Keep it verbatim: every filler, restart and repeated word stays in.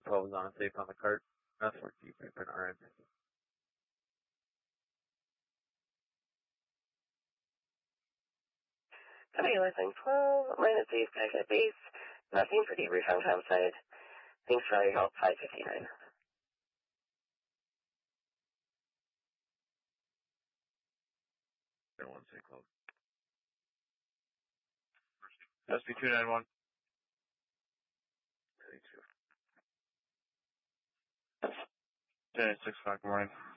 twelve is on a safe on the cart. That's for deep in our end. Tabulating twelve, minus safe back at base. Nothing for debrief on topside. Thanks for all your help, five fifty-nine. One say close. S P two nine one. Ten six o'clock in the morning.